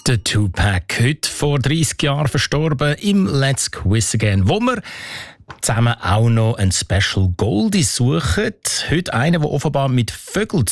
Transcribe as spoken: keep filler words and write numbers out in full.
Der Tupac, heute vor dreissig Jahren verstorben, im Let's Quiz Again, wo wir zusammen auch noch einen Special Goldie suchen. Heute einer, der offenbar mit Vögeln